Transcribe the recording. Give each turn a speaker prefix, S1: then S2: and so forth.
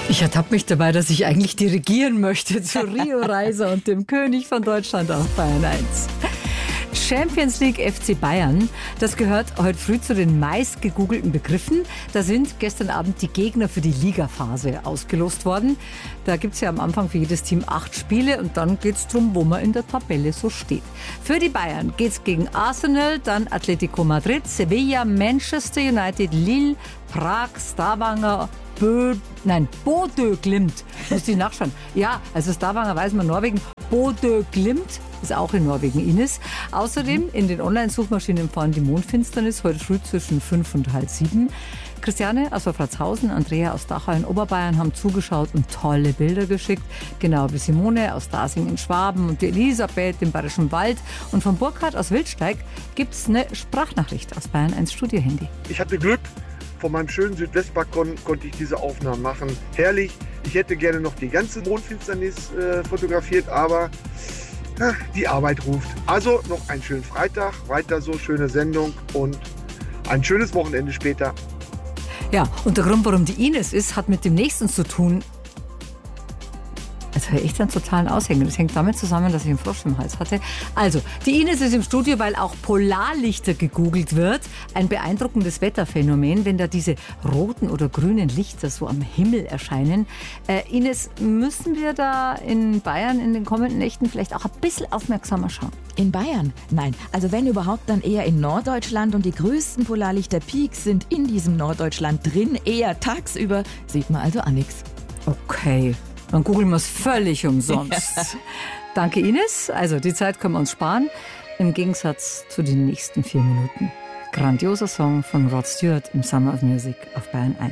S1: Ich ertappe mich dabei, dass ich eigentlich dirigieren möchte zu Rio Reiser und dem König von Deutschland auf Bayern 1. Champions League FC Bayern, das gehört heute früh zu den meist gegoogelten Begriffen. Da sind gestern Abend die Gegner für die Ligaphase ausgelost worden. Da gibt es ja am Anfang für jedes Team 8 Spiele und dann geht es darum, wo man in der Tabelle so steht. Für die Bayern geht es gegen Arsenal, dann Atletico Madrid, Sevilla, Manchester United, Lille, Prag, Stavanger, Bodø Glimt. Muss ich nachschauen. Ja, also Stavanger weiß man, Norwegen. Bodø Glimt ist auch in Norwegen, Ines. Außerdem in den Online-Suchmaschinen fahren die Mondfinsternis heute früh zwischen 5 und halb 7. Christiane aus Wolfratshausen, Andrea aus Dachau in Oberbayern haben zugeschaut und tolle Bilder geschickt. Genau wie Simone aus Dasing in Schwaben und die Elisabeth im Bayerischen Wald. Und von Burkhard aus Wildsteig gibt es eine Sprachnachricht aus Bayern 1 Studio-Handy.
S2: Ich hatte Glück. Von meinem schönen Südwestbalkon konnte ich diese Aufnahmen machen. Herrlich. Ich hätte gerne noch die ganze Mondfinsternis fotografiert, aber die Arbeit ruft. Also noch einen schönen Freitag, weiter so, schöne Sendung und ein schönes Wochenende später.
S1: Ja, und der Grund, warum die Ines ist, hat mit dem nächsten zu tun. Jetzt habe ich echt einen totalen Aushängen. Das hängt damit zusammen, dass ich einen Frosch im Hals hatte. Also, die Ines ist im Studio, weil auch Polarlichter gegoogelt wird. Ein beeindruckendes Wetterphänomen, wenn da diese roten oder grünen Lichter so am Himmel erscheinen. Ines, müssen wir da in Bayern in den kommenden Nächten vielleicht auch ein bisschen aufmerksamer schauen?
S3: In Bayern? Nein. Also wenn überhaupt, dann eher in Norddeutschland. Und die größten Polarlichter-Peaks sind in diesem Norddeutschland drin. Eher tagsüber sieht man also auch nichts.
S1: Okay. Dann googeln wir es völlig umsonst. Ja. Danke, Ines. Also die Zeit können wir uns sparen. Im Gegensatz zu den nächsten 4 Minuten. Grandioser Song von Rod Stewart im Summer of Music auf Bayern 1.